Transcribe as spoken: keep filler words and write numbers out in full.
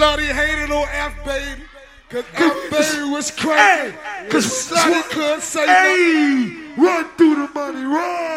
Slutty hated on F baby. Cause F baby was crazy. Cause Slutty couldn't say nothing. Run through the money, run.